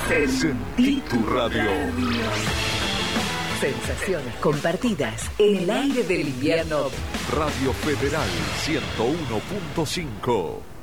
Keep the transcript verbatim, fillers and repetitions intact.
Sentí tu radio. Sensaciones compartidas en el aire del invierno. Radio Federal ciento uno punto cinco.